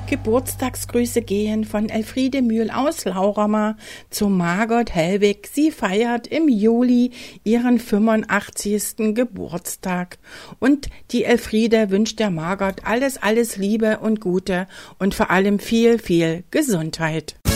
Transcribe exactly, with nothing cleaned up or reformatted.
Geburtstagsgrüße gehen von Elfriede Mühl aus Lauramar zu Margot Hellwig. Sie feiert im Juli ihren fünfundachtzigsten Geburtstag. Und die Elfriede wünscht der Margot alles, alles Liebe und Gute und vor allem viel, viel Gesundheit.